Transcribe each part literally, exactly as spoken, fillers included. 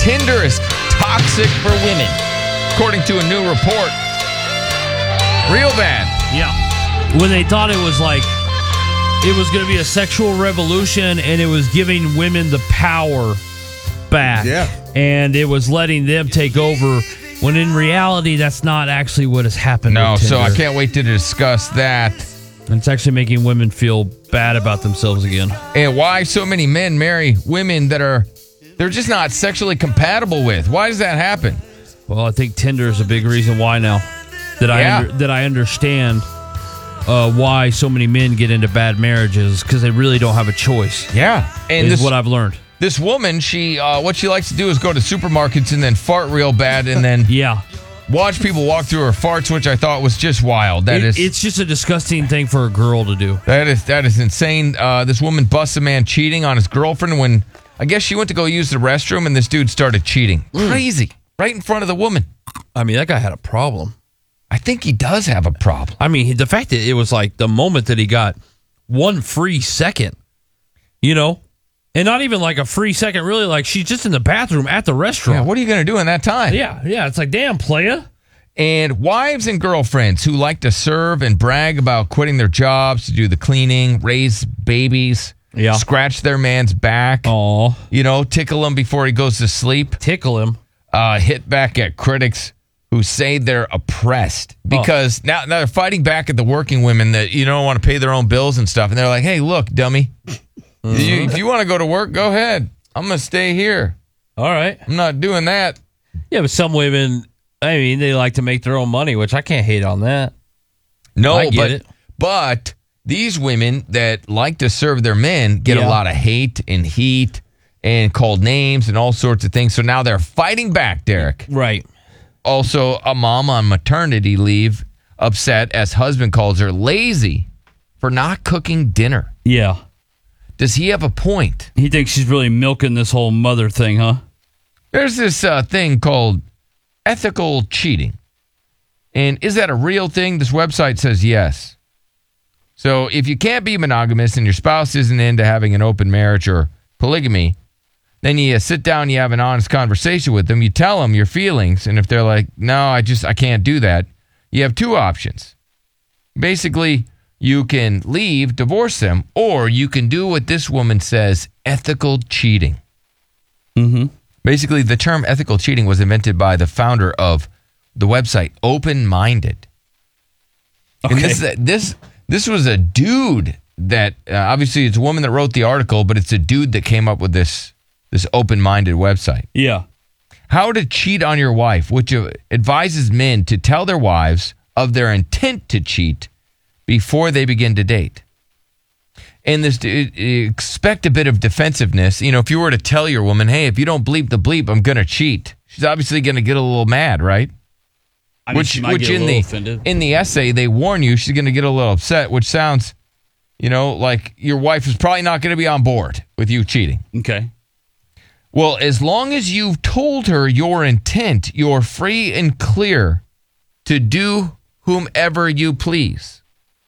Tinder is toxic for women, according to a new report. Real bad. Yeah. When they thought it was like, it was going to be a sexual revolution and it was giving women the power back. Yeah. And it was letting them take over, when in reality, that's not actually what has happened. No, with so I Tinder. can't wait to discuss that. And it's actually making women feel bad about themselves again. And why so many men marry women that are, they're just not sexually compatible with. Why does that happen? Well, I think Tinder is a big reason why now. That I Yeah. under, that I understand uh, why so many men get into bad marriages, because they really don't have a choice. Yeah. And is this, what I've learned. this woman, she uh, what she likes to do is go to supermarkets and then fart real bad and then Yeah. watch people walk through her farts, which I thought was just wild. That It- is, it's just a disgusting thing for a girl to do. that is that is insane. Uh, this woman busts a man cheating on his girlfriend when I guess she went to go use the restroom and this dude started cheating. Crazy. Right in front of the woman. I mean, that guy had a problem. I think he does have a problem. I mean, the fact that it was like the moment that he got one free second, you know, and not even like a free second, really, like she's just in the bathroom at the Yeah, restaurant. what are you going to do in that time? Yeah, yeah. It's like, damn, playa. And wives and girlfriends who like to serve and brag about quitting their jobs to do the cleaning, raise babies, Yeah. scratch their man's back, Aw, you know, tickle him before he goes to sleep, tickle him. uh, hit back at critics who say they're oppressed because now, now they're fighting back at the working women that you don't want to pay their own bills and stuff. And they're like, hey, look, dummy, you, if you want to go to work, go ahead. I'm going to stay here. All right. I'm not doing that. Yeah, but some women, I mean, they like to make their own money, which I can't hate on that. No, I get but it. but these women that like to serve their men get Yeah. a lot of hate and heat and called names and all sorts of things. So now they're fighting back, Derek. Right. Also, a mom on maternity leave upset as husband calls her lazy for not cooking dinner. Yeah. Does he have a point? He thinks she's really milking this whole mother thing, huh? There's this uh, thing called ethical cheating. And is that a real thing? This website says yes. So if you can't be monogamous and your spouse isn't into having an open marriage or polygamy, then you sit down, you have an honest conversation with them, you tell them your feelings, and if they're like, no, I just, I can't do that, you have two options. Basically, you can leave, divorce them, or you can do what this woman says, ethical cheating. Mm-hmm. Basically, the term ethical cheating was invented by the founder of the website Open Minded. Okay. And this, this, this was a dude that, uh, obviously it's a woman that wrote the article, but it's a dude that came up with this, this Open Minded website. Yeah. How to cheat on your wife, which advises men to tell their wives of their intent to cheat before they begin to date. And this, expect a bit of defensiveness. You know, if you were to tell your woman, hey, if you don't bleep the bleep, I'm going to cheat. She's obviously going to get a little mad, right? I mean, which she might which get a in little the offended. in the essay, they warn you she's going to get a little upset, which sounds, you know, like your wife is probably not going to be on board with you cheating. Okay. Well, as long as you've told her your intent, you're free and clear to do whomever you please.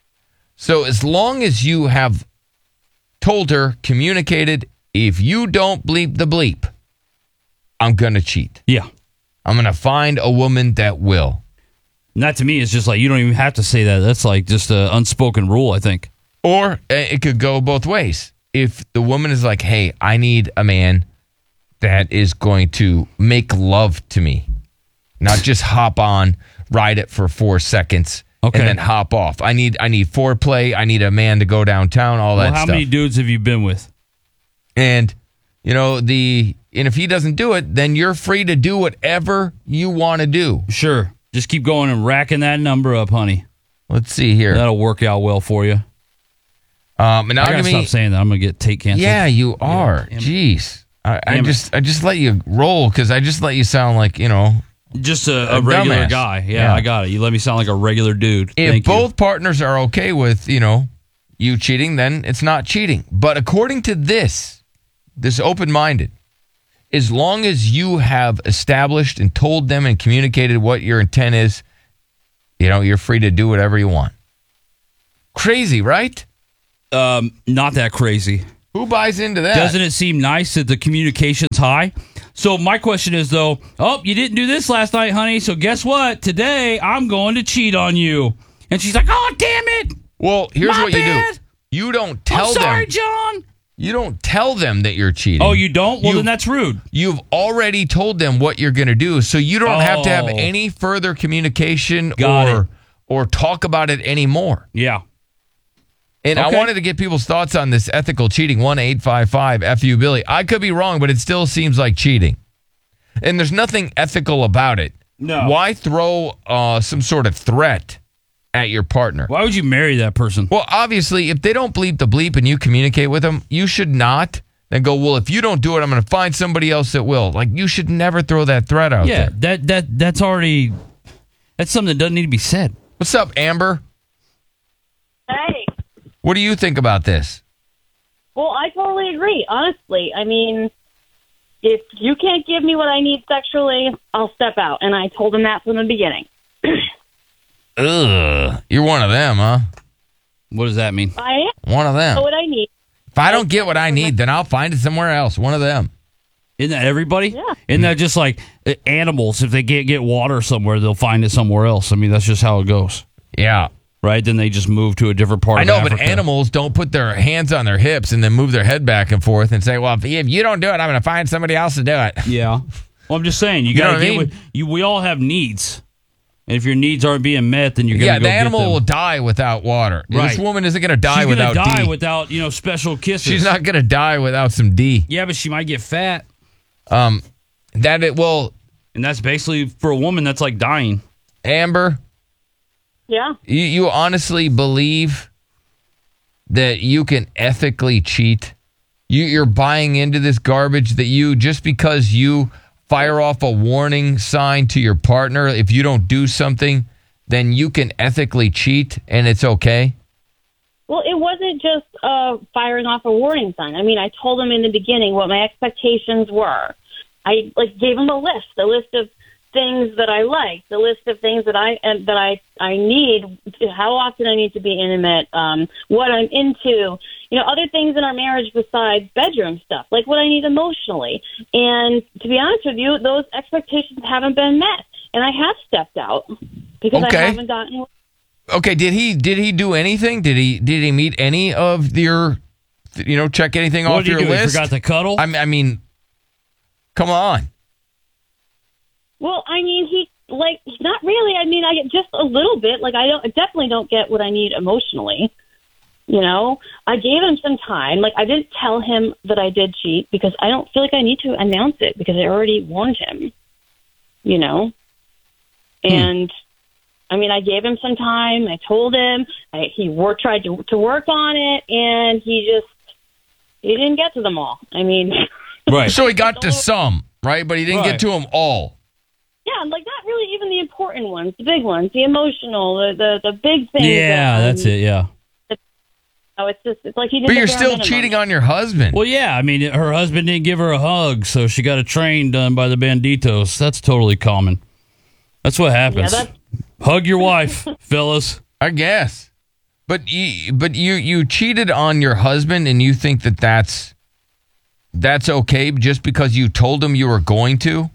So as long as you have told her, communicated, if you don't bleep the bleep, I'm going to cheat. Yeah. I'm going to find a woman that will. And that to me is just like, you don't even have to say that. That's like just an unspoken rule, I think. Or uh, it could go both ways. If the woman is like, hey, I need a man that is going to make love to me, not just hop on, ride it for four seconds, Okay. and then hop off. I need I need foreplay. I need a man to go downtown, all Well, that how stuff. many dudes have you been with? And, you know, the and if he doesn't do it, then you're free to do whatever you want to do. Sure. Just keep going and racking that number up, honey. Let's see here. That'll work out well for you. Um, I gotta monogamy. stop saying that. I'm gonna get take canceled. Yeah, you are. damn it. Jeez. I, I Damn it. just I just let you roll because I just let you sound like, you know, Just a, a A regular dumbass. guy. Yeah, Yeah. I got it. You let me sound like a regular dude. if Thank both partners are okay with, you know, you cheating, then it's not cheating. But according to this, this open-minded, as long as you have established and told them and communicated what your intent is, you know, you're free to do whatever you want. Crazy, right? you. Um, not that crazy. Who buys into that? Doesn't it seem nice that the communication's high? So my question is, though, oh, you didn't do this last night, honey, so guess what? Today, I'm going to cheat on you. And she's like, oh, damn it. Well, here's My what bad. you do. You don't tell I'm sorry, them. John. You don't tell them that you're cheating. Oh, you don't? Well, You- then that's rude. You've already told them what you're going to do, so you don't have to have Oh. any further communication Got or it. or talk about it anymore. Yeah. And Okay. I wanted to get people's thoughts on this ethical cheating. one eight five five F U Billy. I could be wrong, but it still seems like cheating. And there's nothing ethical about it. No. Why throw uh, some sort of threat at your partner? Why would you marry that person? Well, obviously, if they don't bleep the bleep and you communicate with them, you should not then go, well, if you don't do it, I'm going to find somebody else that will. Like, you should never throw that threat out Yeah, there. that that that's already that's something that doesn't need to be said. What's up, Amber? Hey. What do you think about this? Well, I totally agree, honestly. I mean, if you can't give me what I need sexually, I'll step out. And I told him that from the beginning. Ugh. You're one of them, huh? What does that mean? I am One of them. what I need. If I don't get what I need, then I'll find it somewhere else. One of them. Isn't that everybody? Yeah. Isn't that just like uh, animals? If they can't get water somewhere, they'll find it somewhere else. I mean, that's just how it goes, Yeah. right? Then they just move to a different part I of know, Africa. but animals don't put their hands on their hips and then move their head back and forth and say, well, if, if you don't do it, I'm going to find somebody else to do it. Yeah. Well, I'm just saying, you You know got to what I get mean? what you. We all have needs, and if your needs aren't being met, then you're going to Yeah, go the get animal them. will die without water. Right. This woman isn't going to die She's without gonna die D. without you know special kisses. She's not going to die without some D. Yeah, but she might get fat, Um, that it will, and that's basically for a woman. That's like dying. Amber, Yeah. you, you honestly believe that you can ethically cheat? You, you're buying into this garbage that you, just because you fire off a warning sign to your partner, if you don't do something, then you can ethically cheat and it's okay? Well, it wasn't just uh, firing off a warning sign. I mean, I told him in the beginning what my expectations were. I like gave him a list, a list of things that I like, the list of things that I uh, that I I need, how often I need to be intimate, um, what I'm into, you know, other things in our marriage besides bedroom stuff, like what I need emotionally. And to be honest with you, those expectations haven't been met, and I have stepped out because Okay. I haven't gotten. Okay, did he did he do anything? Did he did he meet any of your, you know, check anything What off did your he do? He list? forgot to cuddle. I, I mean, come on. Well, I mean, he like not really. I mean, I get just a little bit. Like I don't, I definitely don't get what I need emotionally. You know, I gave him some time. Like I didn't tell him that I did cheat because I don't feel like I need to announce it because I already warned him. You know, and I mean, I gave him some time. I told him I, he worked, tried to to work on it, and he just he didn't get to them all. I mean, right. So he got to some, right? But he didn't Right. get to them all. yeah, like not really even the important ones, the big ones, the emotional, the the, the big things. Yeah, that, that's um, it. Yeah. Oh, it's just it's like he did. But the you're bare still minimum. cheating on your husband. Well, yeah. I mean, her husband didn't give her a hug, so she got a train done by the banditos. That's totally common. That's what happens. Yeah, that's- Hug your wife, fellas. I guess. But you, but you you cheated on your husband, and you think that that's that's okay just because you told him you were going to?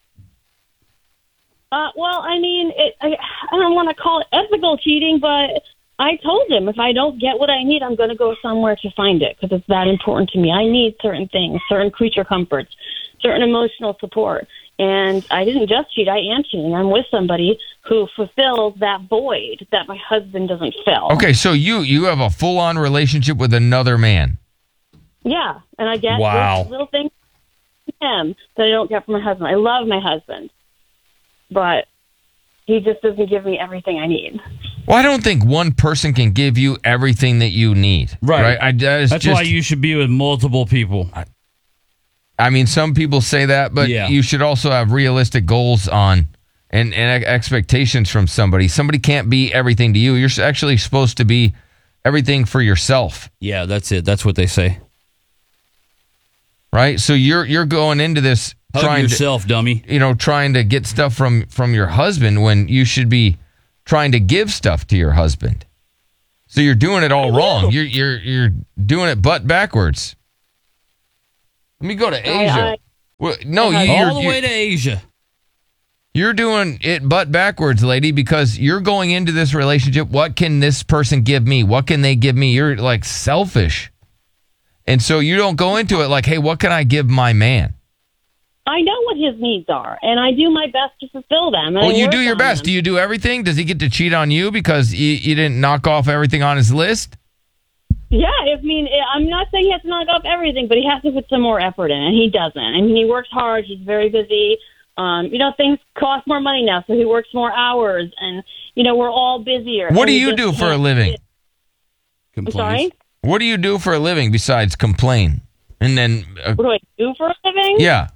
Uh, well, I mean, it, I, I don't want to call it ethical cheating, but I told him if I don't get what I need, I'm going to go somewhere to find it because it's that important to me. I need certain things, certain creature comforts, certain emotional support. And I didn't just cheat, I am cheating. I'm with somebody who fulfills that void that my husband doesn't fill. Okay, so you you have a full on relationship with another man. Yeah, and I get Wow. those little things from him that I don't get from my husband. I love my husband, but he just doesn't give me everything I need. Well, I don't think one person can give you everything that you need. Right. I, that is That's just, why you should be with multiple people. I mean, some people say that, but Yeah. you should also have realistic goals on and, and expectations from somebody. Somebody can't be everything to you. You're actually supposed to be everything for yourself, Yeah, that's it. That's what they say. right? So you're you're going into this Hug trying yourself, dummy. to, you know, trying to get stuff from from your husband when you should be trying to give stuff to your husband. So you're doing it all wrong. You're you're you're doing it butt backwards. Let me go to Asia. I, I, Well, no, you, All you're, the you're, way to Asia. you're doing it butt backwards, lady, because you're going into this relationship. What can this person give me? What can they give me? You're like selfish. And so you don't go into it like, hey, what can I give my man? I know what his needs are, and I do my best to fulfill them. and Well, I you work do your on best. them. Do you do everything? Does he get to cheat on you because you, you didn't knock off everything on his list? Yeah, I mean, I'm not saying he has to knock off everything, but he has to put some more effort in, and he doesn't. I mean, he works hard. He's very busy. Um, you know, things cost more money now, so he works more hours, and, you know, we're all busier. What and do we you just do for a can't- living? I'm sorry? What do you do for a living besides complain? And then, uh, What do I do for a living? yeah.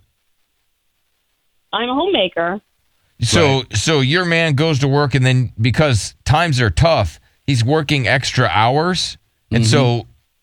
I'm a homemaker. So, so your man goes to work, and then because times are tough, he's working extra hours, and so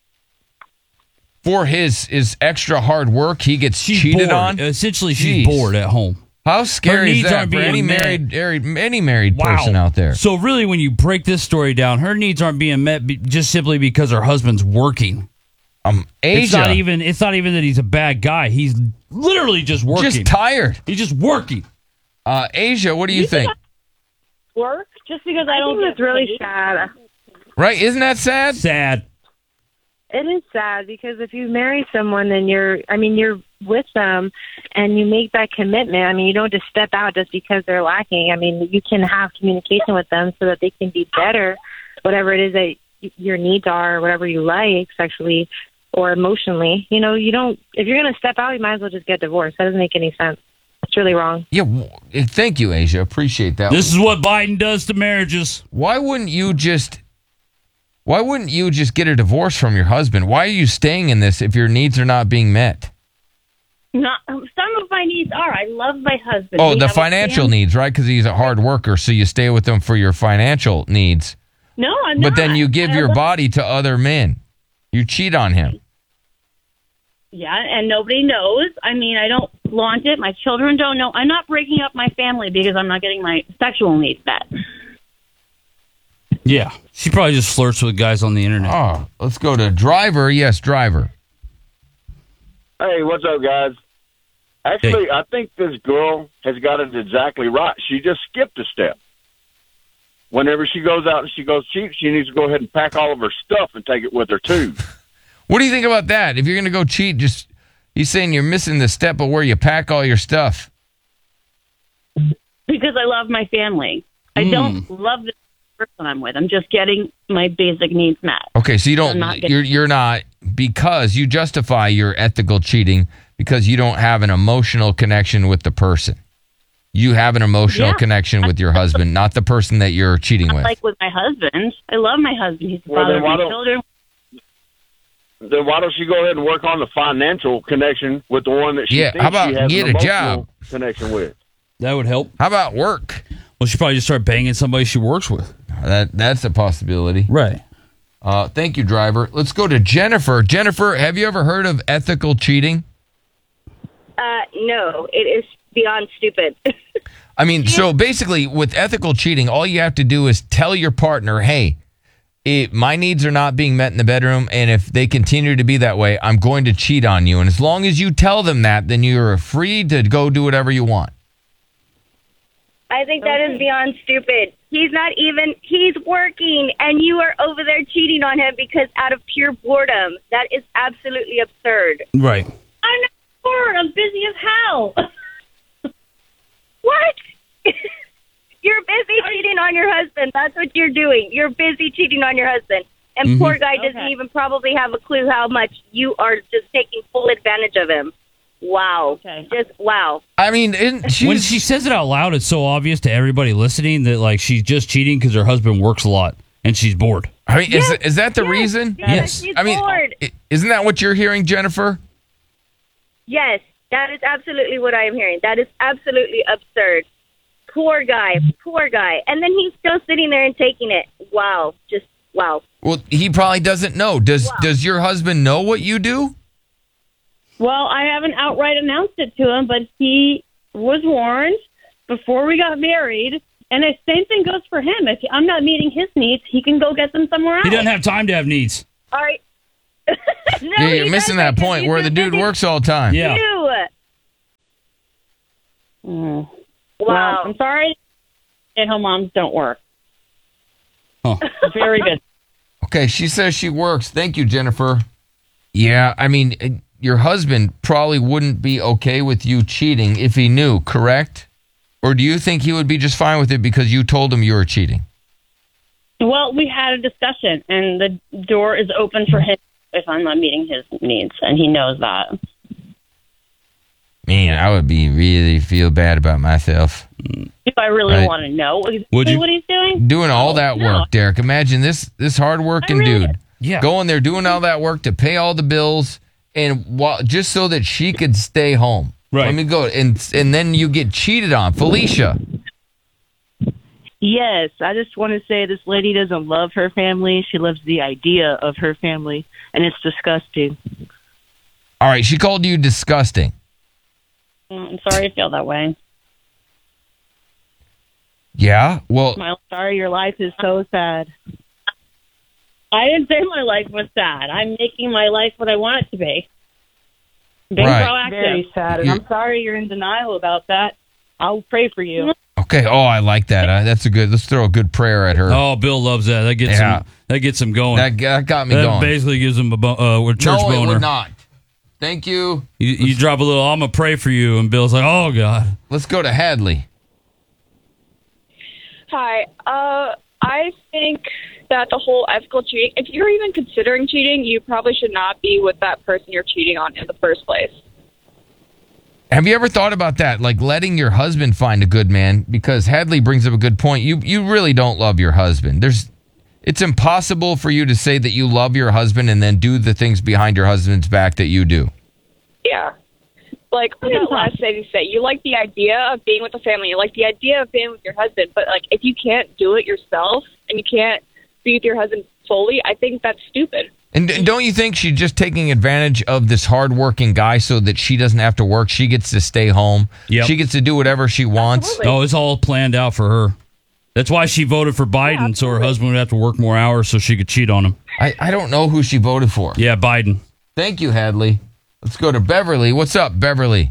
for his his extra hard work, he gets She's cheated bored. on. Essentially, she's Jeez. bored at home. How scary is needs that aren't for being any met. married, married any married person out there? So really, when you break this story down, her needs aren't being met be- just simply because her husband's working. Um, Asia, It's not even. It's not even that he's a bad guy. He's literally just working. just tired. he's just working. Uh, Asia, what do you You think? think Work just because I, I don't think get it's really paid. sad. Right? Isn't that sad? Sad. It is sad because if you marry someone and you're, I mean, you're with them and you make that commitment. I mean, you don't just step out just because they're lacking. I mean, you can have communication with them so that they can be better, whatever it is that y- your needs are, whatever you like sexually or emotionally. You know, you don't, if you're going to step out, you might as well just get divorced. That doesn't make any sense. It's really wrong. Yeah. w- Thank you, Asia. Appreciate that. This is what Biden does to marriages. Why wouldn't you just? Why wouldn't you just get a divorce from your husband? Why are you staying in this if your needs are not being met? Not, some of my needs are. I love my husband. Oh, We the have a financial family. needs, right? Because he's a hard worker, so you stay with him for your financial needs. No, I'm But not. then you give I your love- body to other men. You cheat on him. Yeah, and nobody knows. I mean, I don't flaunt it. My children don't know. I'm not breaking up my family because I'm not getting my sexual needs met. Yeah, she probably just flirts with guys on the internet. Oh, let's go to driver. Yes, driver. Hey, what's up, guys? Actually, I think this girl has got it exactly right. She just skipped a step. Whenever she goes out and she goes cheap, she needs to go ahead and pack all of her stuff and take it with her, too. What do you think about that? If you're going to go cheat, just he's saying you're missing the step of where you pack all your stuff. Because I love my family. I Hmm. don't love the person I'm with. I'm just getting my basic needs met. Okay, so you I'm don't not getting- you're you're not because you justify your ethical cheating because you don't have an emotional connection with the person. You have an emotional Yeah. connection with your husband, not the person that you're cheating with. Like with my husband. I love my husband. He's the Well, father then of why my don't- children. Then why don't she go ahead and work on the financial connection with the one that she Yeah, thinks how about she has get an a emotional job? connection with? That would help. How about work? Well, she probably just start banging somebody she works with. That that's a possibility. Right. Uh, thank you, driver. Let's go to Jennifer. Jennifer, have you ever heard of ethical cheating? Uh, no, it is beyond stupid. I mean, so basically, with ethical cheating, all you have to do is tell your partner, hey, it, my needs are not being met in the bedroom, and if they continue to be that way, I'm going to cheat on you. And as long as you tell them that, then you're free to go do whatever you want. I think that is beyond stupid. He's not even, he's working, and you are over there cheating on him because out of pure boredom. That is absolutely absurd. Right. I'm not bored. I'm busy as hell. What? You're busy cheating on your husband. That's what you're doing. You're busy cheating on your husband. And Mhm. poor guy doesn't Okay. even probably have a clue how much you are just taking full advantage of him. Wow. Okay. Just wow. I mean, isn't she, When she says it out loud, it's so obvious to everybody listening that like she's just cheating because her husband works a lot and she's bored. I mean, is, Yes, is that the yes, reason? because Yes. She's I mean, bored. i- isn't that what you're hearing, Jennifer? Yes, that is absolutely what I am hearing. That is absolutely absurd. Poor guy, poor guy. And then he's still sitting there and taking it. Wow, just wow. Well, he probably doesn't know. Does Wow. Does your husband know what you do? Well, I haven't outright announced it to him, but he was warned before we got married. And the same thing goes for him. If I'm not meeting his needs, he can go get them somewhere else. He doesn't have time to have needs. All right. no, Yeah, he you're missing doesn't, that 'cause point he's where too the dude busy works all the time. Yeah. too. Mm. Wow. Well, I'm sorry. Stay-at-home moms don't work. Huh. Very good. Okay, she says she works. Thank you, Jennifer. Yeah, I mean, uh, your husband probably wouldn't be okay with you cheating if he knew, correct? Or do you think he would be just fine with it because you told him you were cheating? Well, we had a discussion, and the door is open for him if I'm not meeting his needs, and he knows that. Man, I would be really feel bad about myself. Do I really Right. want to know Would exactly you? what he's doing? Doing all that No. work, Derek. Imagine this this hardworking I really- dude Yeah. going there doing all that work to pay all the bills and while, just so that she could stay home. Right. Let me go. And and then you get cheated on. Felicia. Yes, I just want to say this lady doesn't love her family. She loves the idea of her family, and it's disgusting. All right, she called you disgusting. Mm, I'm sorry you feel that way. Yeah? Well, My, Sorry, your life is so sad. I didn't say my life was sad. I'm making my life what I want it to be. Being Right. proactive. Very sad, and You- I'm sorry you're in denial about that. I'll pray for you. okay. Oh, I like that. Uh, that's a good. Let's throw a good prayer at her. Oh, Bill loves that. That gets Yeah. him. That gets him going. That, that got me that going. basically gives him a, bo- uh, a church no, it boner. would not. Thank you. You, you drop a little. I'm gonna pray for you, and Bill's like, "Oh God." Let's go to Hadley. Hi. Uh, I think that the whole ethical cheating, if you're even considering cheating, you probably should not be with that person you're cheating on in the first place. Have you ever thought about that? Like letting your husband find a good man? Because Hadley brings up a good point. You you really don't love your husband. There's, it's impossible for you to say that you love your husband and then do the things behind your husband's back that you do. Yeah. Like, what did last lady say? You like the idea of being with the family. You like the idea of being with your husband. But, like, if you can't do it yourself and you can't be with your husband fully, I think that's stupid. And d- don't you think she's just taking advantage of this hardworking guy so that she doesn't have to work? She gets to stay home. Yep. She gets to do whatever she wants. Absolutely. Oh, it's all planned out for her. That's why she voted for Biden, so her husband would have to work more hours so she could cheat on him. I, I don't know who she voted for. Yeah, Biden. Thank you, Hadley. Let's go to Beverly. What's up, Beverly?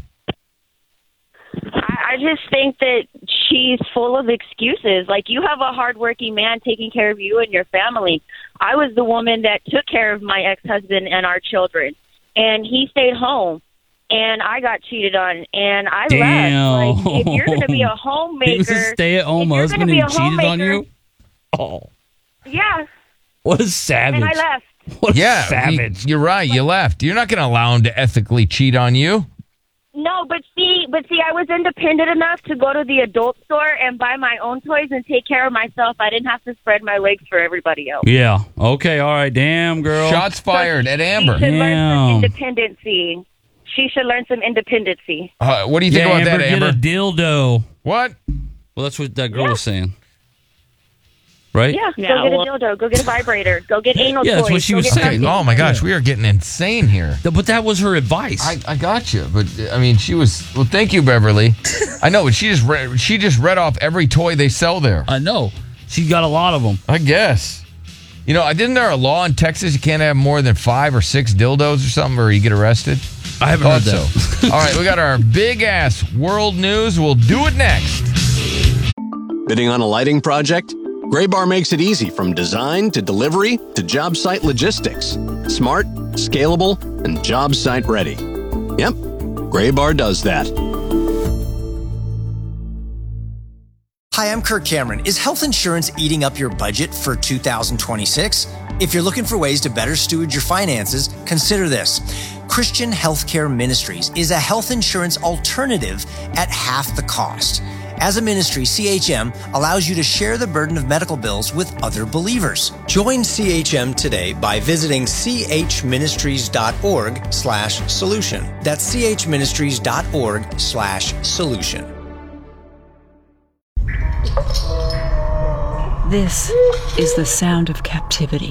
I I just think that she's full of excuses. Like, you have a hardworking man taking care of you and your family. I was the woman that took care of my ex-husband and our children, and he stayed home, and I got cheated on, and I Damn. left. Like, if you're going to be a He homemaker, was a stay-at-home if you're husband gonna be and a cheated on homemaker- you? Oh, yeah, what a savage. and I left. What a Yeah, savage. you, you're right. You left. You're not going to allow him to ethically cheat on you. No, but see, but see, I was independent enough to go to the adult store and buy my own toys and take care of myself. I didn't have to spread my legs for everybody else. Yeah. Okay, all right. Damn, girl. Shots fired at Amber. She should learn some Damn. independency. She should learn some independency. Uh, what do you think yeah, about Amber, that, Amber? get a dildo. What? Well, that's what that girl was saying. Right? Yeah, Yeah, go get well- a dildo. Go get a vibrator. Go get anal Yeah, toys. that's what she go was get saying. something. Oh my gosh, we are getting insane here. Th- But that was her advice. I, I got you, but I mean, she was. Well, thank you, Beverly. I know, but she just read, she just read off every toy they sell there. I know. She got a lot of them. I guess. You know, didn't there a law in Texas you can't have more than five or six dildos or something, or you get arrested? I haven't Thought heard that. so. All right, we got our big ass world news. We'll do it next. Bidding on a lighting project? Graybar makes it easy from design to delivery to job site logistics. Smart, scalable, and job site ready. Yep, Graybar does that. Hi, I'm Kirk Cameron. Is health insurance eating up your budget for two thousand twenty-six? If you're looking for ways to better steward your finances, consider this. Christian Healthcare Ministries is a health insurance alternative at half the cost. As a ministry, C H M allows you to share the burden of medical bills with other believers. Join C H M today by visiting chministries.org slash solution. That's chministries.org slash solution. This is the sound of captivity.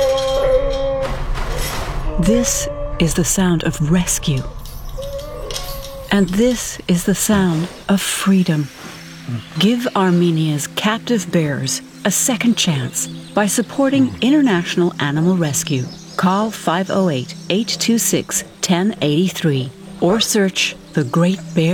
This is the sound of rescue. And this is the sound of freedom. Give Armenia's captive bearers a second chance by supporting International Animal Rescue. Call five oh eight, eight two six, one oh eight three or search The Great Bear